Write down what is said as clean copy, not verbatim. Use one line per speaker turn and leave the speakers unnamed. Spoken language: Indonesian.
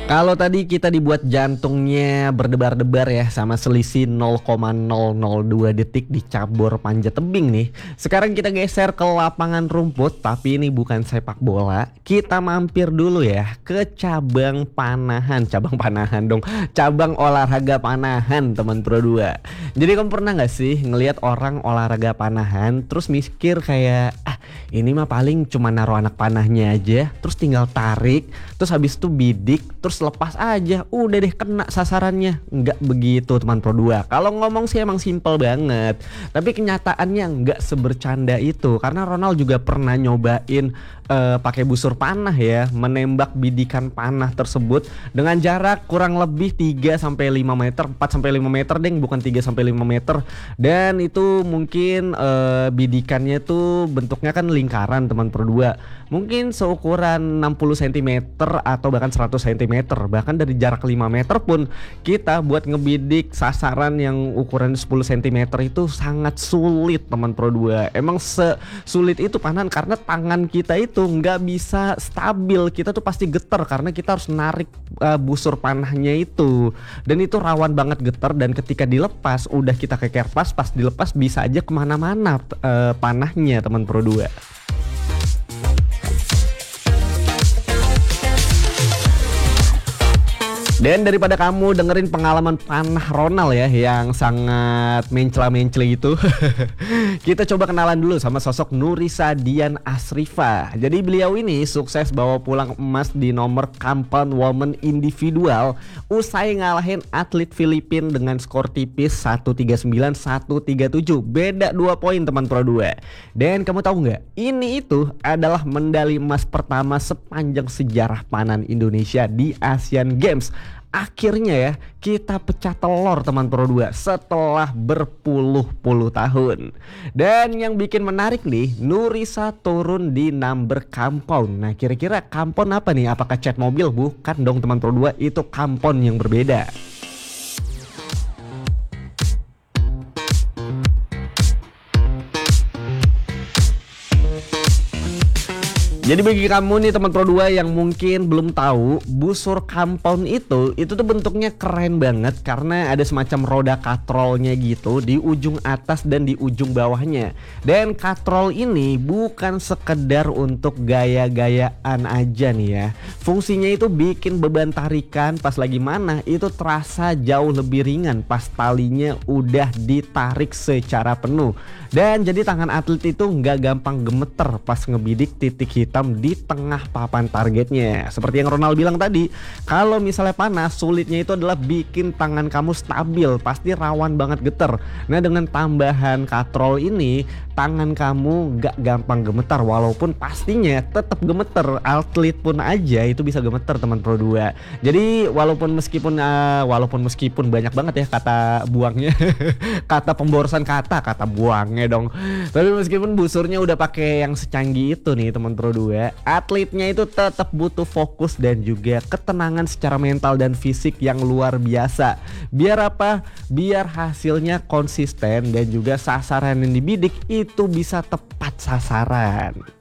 Kalau tadi kita dibuat jantungnya berdebar-debar ya sama selisih 0,002 detik di cabur panjat tebing nih. Sekarang kita geser ke lapangan rumput, tapi ini bukan sepak bola. Kita mampir dulu ya ke cabang panahan, cabang olahraga panahan teman Pro 2. Jadi kamu pernah nggak sih ngelihat orang olahraga panahan terus mikir kayak ini mah paling cuma naruh anak panahnya aja, terus tinggal tarik, terus habis itu bidik, terus lepas aja, udah deh kena sasarannya. Nggak begitu teman Pro 2. Kalau ngomong sih emang simple banget, tapi kenyataannya nggak sebercanda itu. Karena Ronald juga pernah nyobain pakai busur panah ya, menembak bidikan panah tersebut dengan jarak kurang lebih 3-5 meter, 4-5 meter deh, bukan 3-5 meter. Dan itu mungkin bidikannya tuh bentuknya kan lingkaran teman Pro 2. Mungkin seukuran 60 cm atau bahkan 100 cm. Bahkan dari jarak 5 meter pun kita buat ngebidik sasaran yang ukuran 10 cm itu sangat sulit teman Pro 2. Emang sesulit itu panahan karena tangan kita itu nggak bisa stabil. Kita tuh pasti getar karena kita harus narik busur panahnya itu. Dan itu rawan banget getar, dan ketika dilepas udah kita keker pas dilepas bisa aja kemana-mana panahnya teman Pro 2. Dan daripada kamu dengerin pengalaman panah Ronald ya yang sangat mencela-mencela itu, kita coba kenalan dulu sama sosok Nurisa Dian Asrifa. Jadi beliau ini sukses bawa pulang emas di nomor compound woman individual usai ngalahin atlet Filipina dengan skor tipis 139-137. Beda 2 poin teman Pro 2. Dan kamu tahu nggak? Ini itu adalah medali emas pertama sepanjang sejarah panahan Indonesia di Asian Games. Akhirnya ya kita pecah telur teman Pro 2 setelah berpuluh-puluh tahun. Dan yang bikin menarik nih, Nurisa turun di number compound. Nah kira-kira compound apa nih? Apakah cat mobil? Bukan dong teman Pro 2, itu compound yang berbeda. Jadi bagi kamu nih teman Pro 2 yang mungkin belum tahu, busur compound itu tuh bentuknya keren banget karena ada semacam roda katrolnya gitu di ujung atas dan di ujung bawahnya. Dan katrol ini bukan sekedar untuk gaya-gayaan aja nih ya. Fungsinya itu bikin beban tarikan pas lagi mana itu terasa jauh lebih ringan pas talinya udah ditarik secara penuh. Dan jadi tangan atlet itu nggak gampang gemeter pas ngebidik titik hitam di tengah papan targetnya. Seperti yang Ronald bilang tadi, kalau misalnya panas, sulitnya itu adalah bikin tangan kamu stabil, pasti rawan banget getar. Nah dengan tambahan katrol ini, tangan kamu gak gampang gemetar, walaupun pastinya tetap gemeter. Atlet pun aja itu bisa gemeter teman Pro 2. Jadi walaupun meskipun banyak banget ya kata buangnya, kata pemborosan kata buangnya dong. Tapi meskipun busurnya udah pakai yang secanggih itu nih teman Pro 2, atletnya itu tetap butuh fokus dan juga ketenangan secara mental dan fisik yang luar biasa. Biar apa? Biar hasilnya konsisten dan juga sasaran yang dibidik itu bisa tepat sasaran.